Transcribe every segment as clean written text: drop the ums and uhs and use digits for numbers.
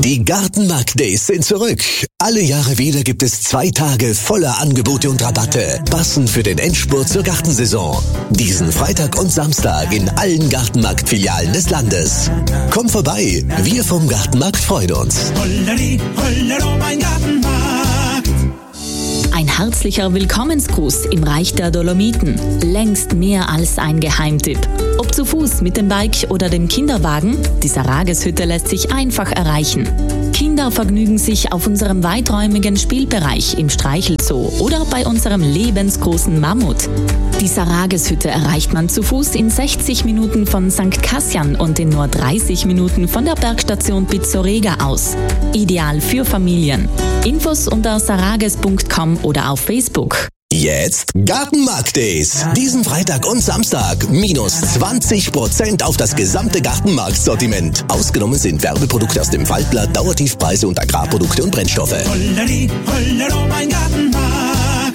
Die Gartenmarkt Days sind zurück. Alle Jahre wieder gibt es 2 Tage voller Angebote und Rabatte, passend für den Endspurt zur Gartensaison. Diesen Freitag und Samstag in allen Gartenmarkt-Filialen des Landes. Komm vorbei, wir vom Gartenmarkt freuen uns. Holleri, hollero, mein Gartenmarkt. Ein herzlicher Willkommensgruß im Reich der Dolomiten. Längst mehr als ein Geheimtipp. Ob zu Fuß, mit dem Bike oder dem Kinderwagen, die Sarageshütte lässt sich einfach erreichen. Kinder vergnügen sich auf unserem weiträumigen Spielbereich im Streichelzoo oder bei unserem lebensgroßen Mammut. Die Sarageshütte erreicht man zu Fuß in 60 Minuten von St. Kassian und in nur 30 Minuten von der Bergstation Pizzorega aus. Ideal für Familien. Infos unter sarages.com oder auf Facebook. Jetzt Gartenmarkt Days. Diesen Freitag und Samstag minus 20% auf das gesamte Gartenmarktsortiment. Ausgenommen sind Werbeprodukte aus dem Faltblatt, Dauertiefpreise und Agrarprodukte und Brennstoffe. Holleri, hollero, mein Gartenmarkt.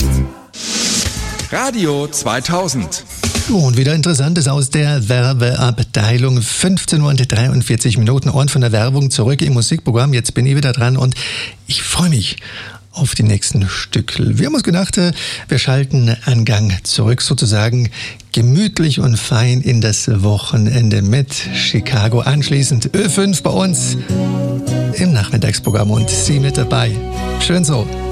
Radio 2000. Und wieder Interessantes aus der Werbeabteilung. 15:43 Uhr. Ohren von der Werbung zurück im Musikprogramm. Jetzt bin ich wieder dran und ich freue mich auf die nächsten Stückel. Wir haben uns gedacht, wir schalten einen Gang zurück, sozusagen gemütlich und fein in das Wochenende mit Chicago. Anschließend Ö5 bei uns im Nachmittagsprogramm und Sie mit dabei. Schön so.